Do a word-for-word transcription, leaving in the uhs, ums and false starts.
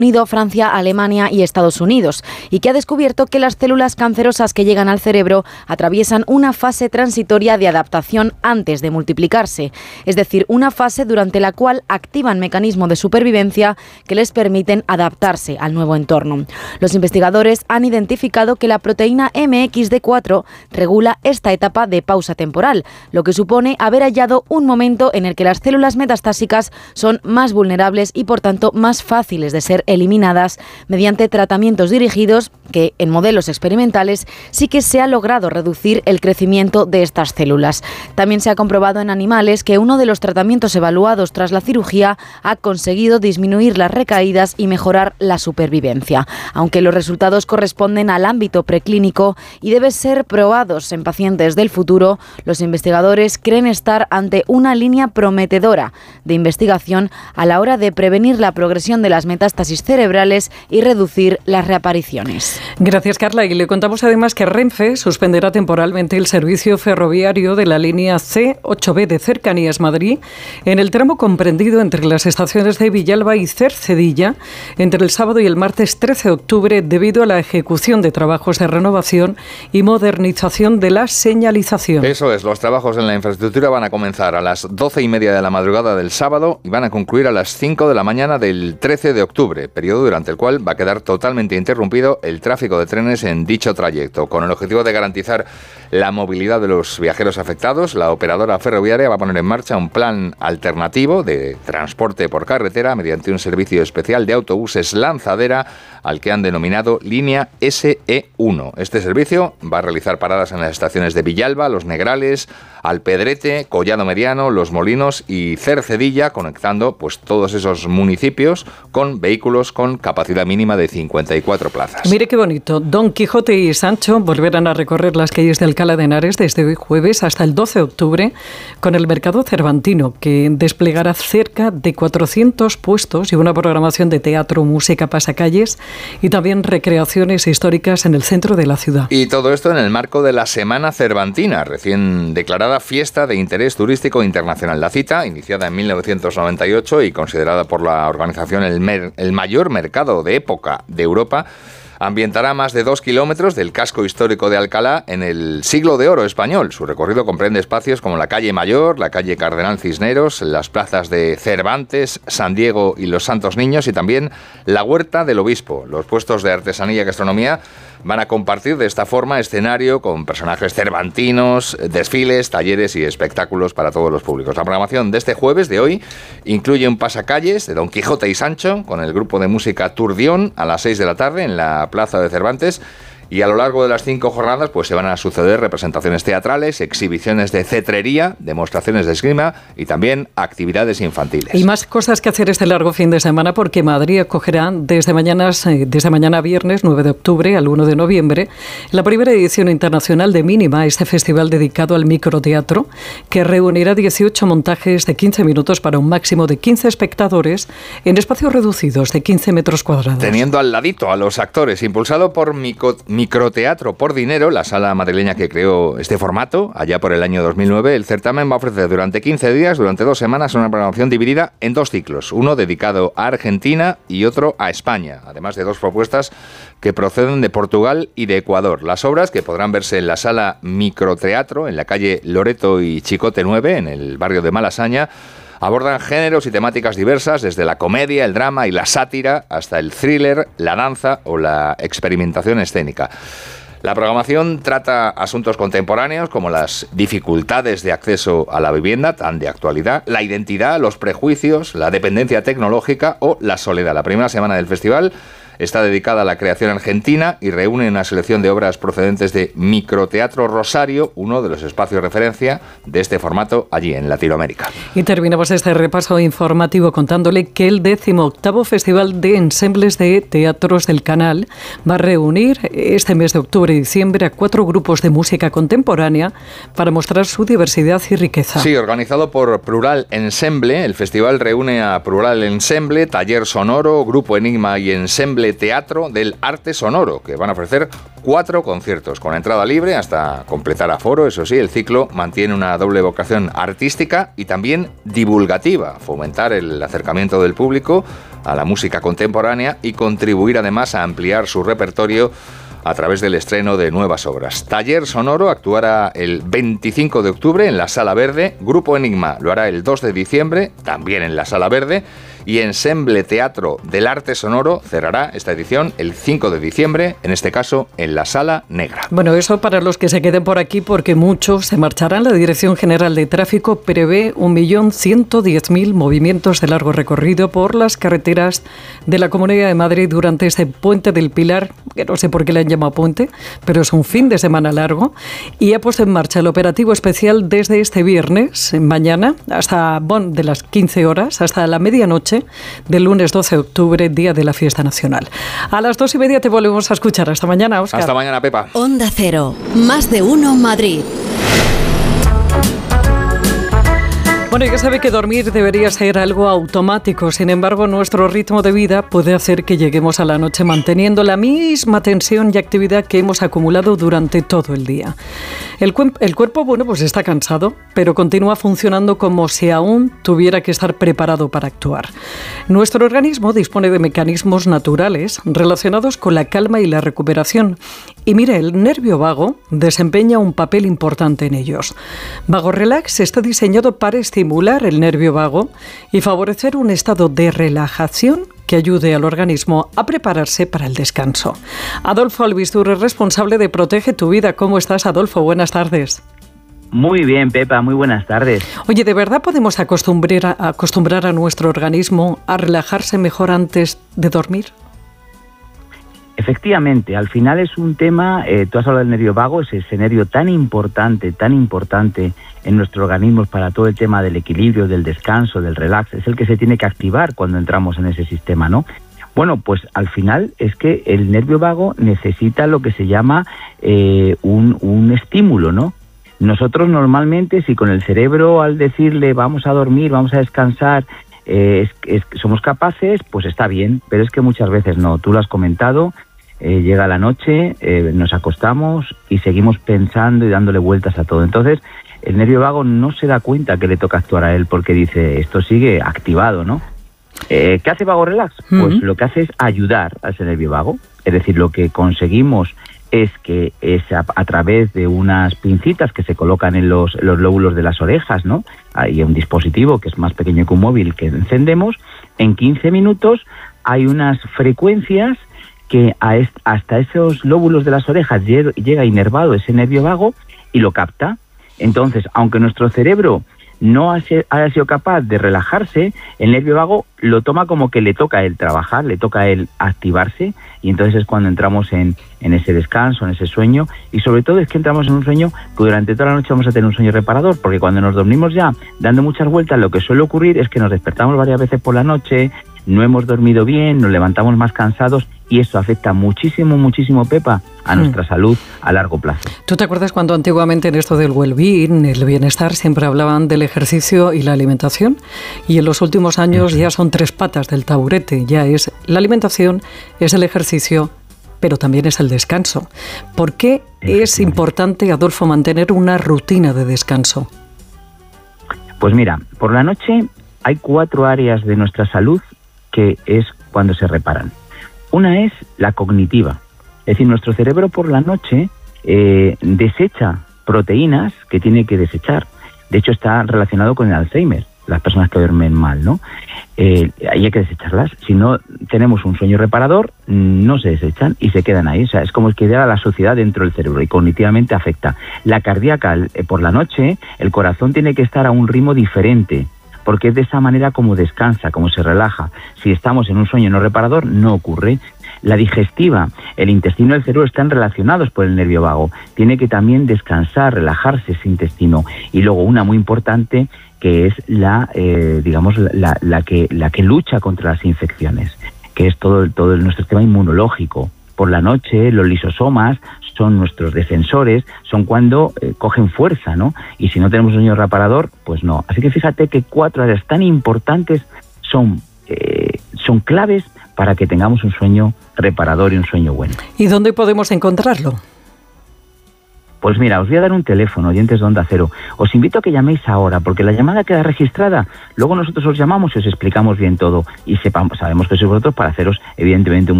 Unido, Francia, Alemania y Estados Unidos, y que ha descubierto que las células cancerosas que llegan al cerebro atraviesan una fase transitoria de adaptación antes de multiplicarse, es decir, una fase durante la cual activan mecanismos de supervivencia que les permiten adaptarse al nuevo entorno. Los investigadores han identificado que la proteína M X D cuatro regula esta etapa de pausa temporal, lo que supone haber hallado un momento en el que las células metastásicas son más vulnerables y por tanto más fáciles de ser eliminadas mediante tratamientos dirigidos que en modelos experimentales sí que se ha logrado reducir el crecimiento de estas células. También se ha comprobado en animales que uno de los tratamientos evaluados tras la cirugía ha conseguido disminuir las recaídas y mejorar la supervivencia, aunque los resultados corresponden al ámbito preclínico y deben ser probados en pacientes del futuro. Los investigadores creen estar ante una línea prometedora de investigación a la hora de prevenir la progresión de las metástasis cerebrales y reducir las reapariciones. Gracias, Carla. Y le contamos además que Renfe suspenderá temporalmente el servicio ferroviario de la línea C ocho B de Cercanías Madrid en el tramo comprendido entre las estaciones de Villalba y Cercedilla entre el sábado y el martes trece de octubre debido a la ejecución de trabajos de renovación y modernización de la señalización. Eso es, los trabajos en la infraestructura van a comenzar a las doce y media de la madrugada del sábado y van a concluir a las cinco de la mañana del trece de octubre, periodo durante el cual va a quedar totalmente interrumpido el tráfico de trenes en dicho trayecto. Con el objetivo de garantizar la movilidad de los viajeros afectados, la operadora ferroviaria va a poner en marcha un plan alternativo de transporte por carretera mediante un servicio especial de autobuses lanzadera al que han denominado Línea S E uno. Este servicio va a realizar paradas en las estaciones de Villalba, Los Negrales, Alpedrete, Collado Mediano, Los Molinos y Cercedilla, conectando pues todos esos municipios con vehículos con capacidad mínima de cincuenta y cuatro plazas. Mire qué bonito. Don Quijote y Sancho volverán a recorrer las calles de Alcalá de Henares desde hoy jueves hasta el doce de octubre con el mercado cervantino, que desplegará cerca de cuatrocientos puestos y una programación de teatro, música, pasacalles y también recreaciones históricas en el centro de la ciudad. Y todo esto en el marco de la Semana Cervantina, recién declarada fiesta de interés turístico internacional. La cita, iniciada en mil novecientos noventa y ocho y considerada por la organización el, mer- el mayor mercado de época de Europa, ambientará más de dos kilómetros del casco histórico de Alcalá en el siglo de oro español. Su recorrido comprende espacios como la calle Mayor, la calle Cardenal Cisneros, las plazas de Cervantes, San Diego y los Santos Niños y también la Huerta del Obispo. Los puestos de artesanía y gastronomía van a compartir de esta forma escenario con personajes cervantinos, desfiles, talleres y espectáculos para todos los públicos. La programación de este jueves de hoy incluye un pasacalles de Don Quijote y Sancho con el grupo de música Turdión a las seis de la tarde en la Plaza de Cervantes. Y a lo largo de las cinco jornadas pues se van a suceder representaciones teatrales, exhibiciones de cetrería, demostraciones de esgrima y también actividades infantiles. Y más cosas que hacer este largo fin de semana porque Madrid acogerá desde mañana, desde mañana viernes nueve de octubre al uno de noviembre la primera edición internacional de Mínima, este festival dedicado al microteatro que reunirá dieciocho montajes de quince minutos para un máximo de quince espectadores en espacios reducidos de quince metros cuadrados. Teniendo al ladito a los actores, impulsado por Mico Microteatro por Dinero, la sala madrileña que creó este formato allá por el año dos mil nueve, el certamen va a ofrecer durante quince días, durante dos semanas, una programación dividida en dos ciclos, uno dedicado a Argentina y otro a España, además de dos propuestas que proceden de Portugal y de Ecuador. Las obras, que podrán verse en la sala Microteatro, en la calle Loreto y Chicote nueve, en el barrio de Malasaña, abordan géneros y temáticas diversas, desde la comedia, el drama y la sátira, hasta el thriller, la danza o la experimentación escénica. La programación trata asuntos contemporáneos como las dificultades de acceso a la vivienda, tan de actualidad, la identidad, los prejuicios, la dependencia tecnológica o la soledad. La primera semana del festival está dedicada a la creación argentina y reúne una selección de obras procedentes de Microteatro Rosario, uno de los espacios de referencia de este formato allí en Latinoamérica. Y terminamos este repaso informativo contándole que el decimoctavo Festival de Ensembles de Teatros del Canal va a reunir este mes de octubre y diciembre a cuatro grupos de música contemporánea para mostrar su diversidad y riqueza. Sí, organizado por Plural Ensemble, el festival reúne a Plural Ensemble, Taller Sonoro, Grupo Enigma y Ensemble Ensemble Teatro del Arte Sonoro, que van a ofrecer cuatro conciertos con entrada libre hasta completar aforo. Eso sí, el ciclo mantiene una doble vocación artística y también divulgativa, fomentar el acercamiento del público a la música contemporánea y contribuir además a ampliar su repertorio a través del estreno de nuevas obras. Taller Sonoro actuará el veinticinco de octubre en la Sala Verde, Grupo Enigma lo hará el dos de diciembre, también en la Sala Verde, y Ensemble Teatro del Arte Sonoro cerrará esta edición el cinco de diciembre, en este caso en la Sala Negra. Bueno, eso para los que se queden por aquí, porque muchos se marcharán. La Dirección General de Tráfico prevé un millón ciento diez mil movimientos de largo recorrido por las carreteras de la Comunidad de Madrid durante este Puente del Pilar, que no sé por qué le han llamado puente, pero es un fin de semana largo, y ha puesto en marcha el operativo especial desde este viernes, mañana, hasta, bueno, de las quince horas hasta la medianoche del lunes doce de octubre, día de la fiesta nacional. A las dos y media te volvemos a escuchar. Hasta mañana, Óscar. Hasta mañana, Pepa. Onda Cero, más de uno Madrid. Bueno, ya sabe que dormir debería ser algo automático. Sin embargo, nuestro ritmo de vida puede hacer que lleguemos a la noche manteniendo la misma tensión y actividad que hemos acumulado durante todo el día. El, cu- el cuerpo, bueno, pues está cansado, pero continúa funcionando como si aún tuviera que estar preparado para actuar. Nuestro organismo dispone de mecanismos naturales relacionados con la calma y la recuperación. Y mire, el nervio vago desempeña un papel importante en ellos. Vago Relax está diseñado para estimular el nervio vago y favorecer un estado de relajación que ayude al organismo a prepararse para el descanso. Adolfo Albistur es responsable de Protege tu Vida. ¿Cómo estás, Adolfo? Buenas tardes. Muy bien, Pepa, muy buenas tardes. Oye, ¿de verdad podemos acostumbrar a, acostumbrar a nuestro organismo a relajarse mejor antes de dormir? Efectivamente, al final es un tema, eh, tú has hablado del nervio vago, es ese nervio tan importante, tan importante en nuestro organismo para todo el tema del equilibrio, del descanso, del relax, es el que se tiene que activar cuando entramos en ese sistema, ¿no? Bueno, pues al final es que el nervio vago necesita lo que se llama eh, un, un estímulo, ¿no? Nosotros normalmente, si con el cerebro al decirle vamos a dormir, vamos a descansar, eh, es, es, somos capaces, pues está bien, pero es que muchas veces no, tú lo has comentado. Eh, llega la noche, eh, nos acostamos y seguimos pensando y dándole vueltas a todo. Entonces, el nervio vago no se da cuenta que le toca actuar a él porque dice, esto sigue activado, ¿no? Eh, ¿Qué hace Vago Relax? Uh-huh. Pues lo que hace es ayudar a ese nervio vago. Es decir, lo que conseguimos es que es a, a través de unas pincitas que se colocan en los, los lóbulos de las orejas, ¿no? Hay un dispositivo que es más pequeño que un móvil que encendemos. En quince minutos hay unas frecuencias que a est- hasta esos lóbulos de las orejas lleg- llega inervado ese nervio vago y lo capta. Entonces, aunque nuestro cerebro no ha se- haya sido capaz de relajarse, el nervio vago lo toma como que le toca a él trabajar, le toca a él activarse, y entonces es cuando entramos en, en ese descanso, en ese sueño, y sobre todo es que entramos en un sueño que durante toda la noche vamos a tener un sueño reparador, porque cuando nos dormimos ya dando muchas vueltas, lo que suele ocurrir es que nos despertamos varias veces por la noche, no hemos dormido bien, nos levantamos más cansados, y eso afecta muchísimo, muchísimo, Pepa, a nuestra mm. salud a largo plazo. ¿Tú te acuerdas cuando antiguamente en esto del well-being, el bienestar, siempre hablaban del ejercicio y la alimentación? Y en los últimos años ya son tres patas del taburete, ya es la alimentación, es el ejercicio, pero también es el descanso. ¿Por qué es importante, Adolfo, mantener una rutina de descanso? Pues mira, por la noche hay cuatro áreas de nuestra salud que es cuando se reparan. Una es la cognitiva, es decir, nuestro cerebro por la noche eh, desecha proteínas que tiene que desechar. De hecho, está relacionado con el Alzheimer, las personas que duermen mal, ¿no? Eh, ahí hay que desecharlas. Si no tenemos un sueño reparador, no se desechan y se quedan ahí. O sea, es como el que queda la suciedad dentro del cerebro y cognitivamente afecta. La cardíaca, eh, por la noche, el corazón tiene que estar a un ritmo diferente, porque es de esa manera como descansa, como se relaja. Si estamos en un sueño no reparador, no ocurre. La digestiva, el intestino y el cerebro están relacionados por el nervio vago. Tiene que también descansar, relajarse ese intestino. Y luego una muy importante, que es la, eh, digamos, la, la, que, la que lucha contra las infecciones, que es todo, todo nuestro sistema inmunológico. Por la noche, los lisosomas son nuestros defensores, son cuando eh, cogen fuerza, ¿no? Y si no tenemos un sueño reparador, pues no. Así que fíjate que cuatro áreas tan importantes son, eh, son claves para que tengamos un sueño reparador y un sueño bueno. ¿Y dónde podemos encontrarlo? Pues mira, os voy a dar un teléfono, oyentes de Onda Cero. Os invito a que llaméis ahora, porque la llamada queda registrada. Luego nosotros os llamamos y os explicamos bien todo. Y sepamos, sabemos que sois vosotros para haceros, evidentemente, un